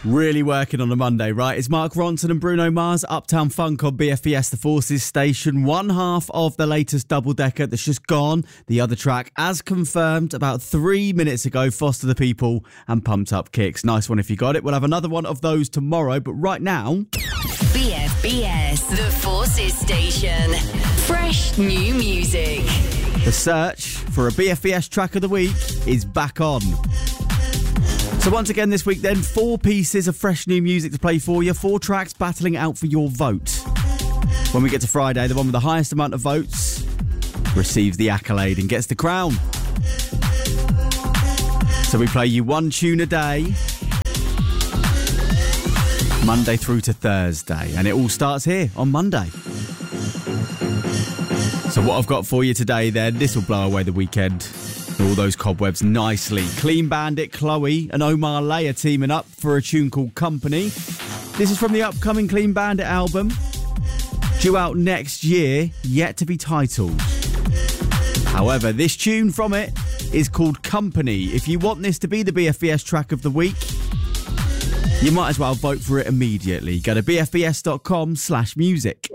Really working on a Monday, right? It's Mark Ronson and Bruno Mars, Uptown Funk on BFBS, the Forces station. One half of the latest double-decker that's just gone. The other track, as confirmed about 3 minutes ago, Foster the People and Pumped Up Kicks. Nice one if you got it. We'll have another one of those tomorrow, but right now... BFBS, the Forces station. Fresh new music. The search for a BFBS track of the week is back on. So once again this week then, 4 pieces of fresh new music to play for you, 4 tracks battling it out for your vote. When we get to Friday, the one with the highest amount of votes receives the accolade and gets the crown. So we play you 1 tune a day, Monday through to Thursday, and it all starts here on Monday. So what I've got for you today then, this will blow away the weekend. All those cobwebs nicely. Clean Bandit, Chloe and Omar Lay are teaming up for a tune called Company. This is from the upcoming Clean Bandit album, due out next year, yet to be titled. However, this tune from it is called Company. If you want this to be the BFBS track of the week, you might as well vote for it immediately. Go to bfbs.com/music.